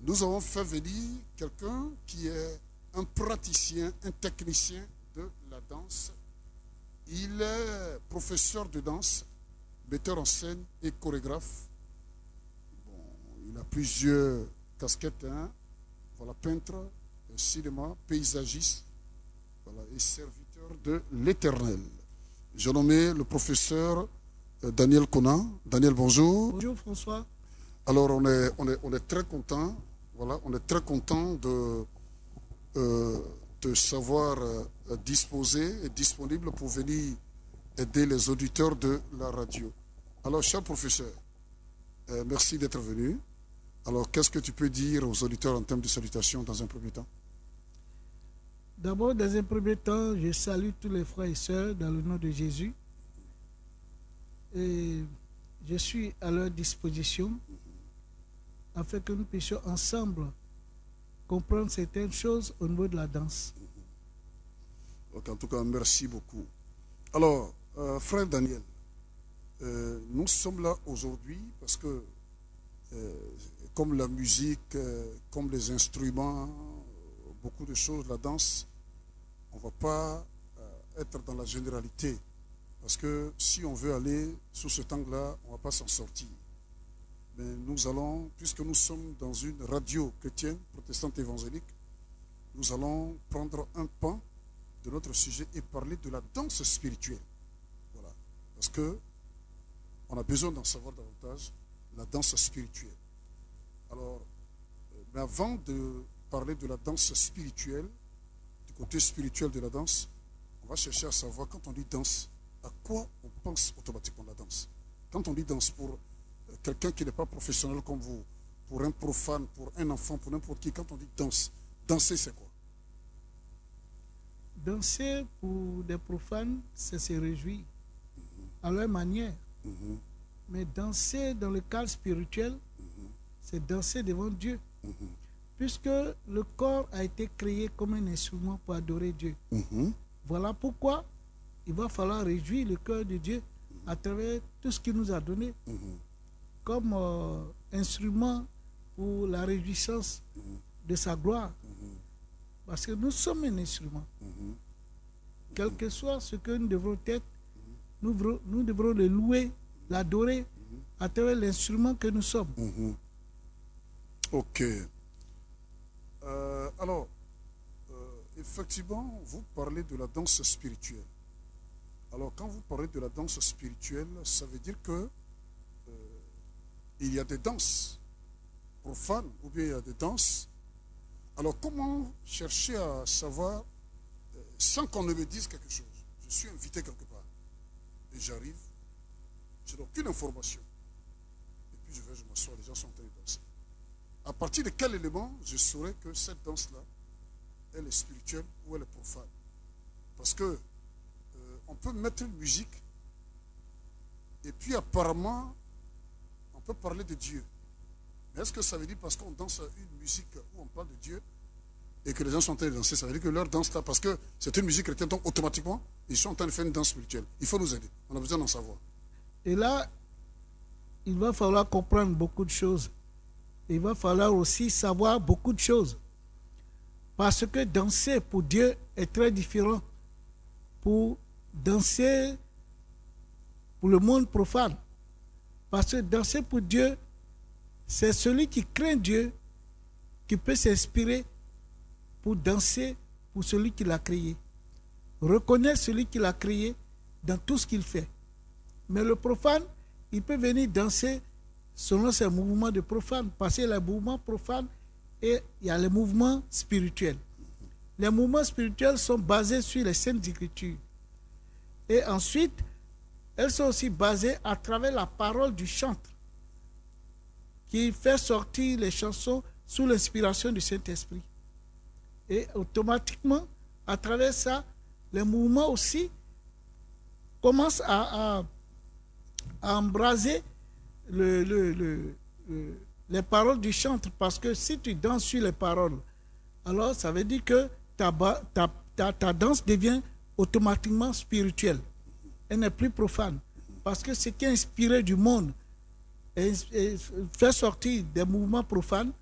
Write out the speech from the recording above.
nous avons fait venir quelqu'un qui est un praticien, un technicien de la danse. Il est professeur de danse, metteur en scène et chorégraphe. Bon, il a plusieurs casquettes, hein. Voilà, peintre, cinéma, paysagiste, voilà, et serviteur de l'Éternel. J'ai nommé le professeur Daniel Conan. Daniel, bonjour. Bonjour François. Alors on est très content, voilà, on est très content de savoir disposer et disponible pour venir aider les auditeurs de la radio. Alors, cher professeur, merci d'être venu. Alors, qu'est-ce que tu peux dire aux auditeurs en termes de salutations dans un premier temps? D'abord, dans un premier temps, je salue tous les frères et sœurs dans le nom de Jésus. Et je suis à leur disposition afin que nous puissions ensemble comprendre certaines choses au niveau de la danse. Donc, en tout cas, merci beaucoup. Alors, frère Daniel, nous sommes là aujourd'hui parce que, comme la musique, comme les instruments, beaucoup de choses, la danse, on ne va pas être dans la généralité. Parce que si on veut aller sous cet angle-là, on ne va pas s'en sortir. Mais nous allons, puisque nous sommes dans une radio chrétienne, protestante évangélique, nous allons prendre un pan de notre sujet et parler de la danse spirituelle. Voilà. Parce que on a besoin d'en savoir davantage, la danse spirituelle. Alors, mais avant de parler de la danse spirituelle, du côté spirituel de la danse, on va chercher à savoir, quand on dit danse, à quoi on pense automatiquement la danse. Quand on dit danse pour quelqu'un qui n'est pas professionnel comme vous, pour un profane, pour un enfant, pour n'importe qui, quand on dit danse, danser c'est quoi? Danser pour des profanes, c'est se réjouir à leur manière. Mais danser dans le cadre spirituel, c'est danser devant Dieu. Puisque le corps a été créé comme un instrument pour adorer Dieu. Voilà pourquoi il va falloir réjouir le cœur de Dieu à travers tout ce qu'il nous a donné comme instrument pour la réjouissance de sa gloire. Parce que nous sommes un instrument. Quel que soit ce que nous devrons être, nous devrons le louer, l'adorer à travers l'instrument que nous sommes. Ok. Alors, effectivement, vous parlez de la danse spirituelle. Alors, quand vous parlez de la danse spirituelle, ça veut dire que il y a des danses profanes ou bien il y a des danses. Alors, comment chercher à savoir, sans qu'on ne me dise quelque chose? Je suis invité quelque part et j'arrive, je n'ai aucune information. Et puis je m'assois, les gens sont en train de danser. À partir de quel élément je saurais que cette danse-là, elle est spirituelle ou elle est profane? Parce que on peut mettre une musique et puis apparemment on peut parler de Dieu. Mais est-ce que ça veut dire parce qu'on danse une musique où on parle de Dieu et que les gens sont en train de danser, ça veut dire que leur danse là, parce que c'est une musique chrétienne, donc automatiquement ils sont en train de faire une danse spirituelle? Il faut nous aider, on a besoin d'en savoir. Et là, il va falloir comprendre beaucoup de choses. Il va falloir aussi savoir beaucoup de choses. Parce que danser pour Dieu est très différent pour danser pour le monde profane. Parce que danser pour Dieu, c'est celui qui craint Dieu qui peut s'inspirer pour danser pour celui qui l'a créé. Reconnaître celui qui l'a créé dans tout ce qu'il fait. Mais le profane, il peut venir danser selon ses mouvements de profane, parce qu'il y a les mouvements profanes et il y a les mouvements spirituels. Les mouvements spirituels sont basés sur les Saintes Écritures. Et ensuite, elles sont aussi basées à travers la parole du chantre, qui fait sortir les chansons sous l'inspiration du Saint-Esprit. Et automatiquement, à travers ça, les mouvements aussi commencent à embraser les paroles du chantre, parce que si tu danses sur les paroles, alors ça veut dire que ta danse devient automatiquement spirituelle. Elle n'est plus profane. Parce que ce qui est inspiré du monde et fait sortir des mouvements profanes,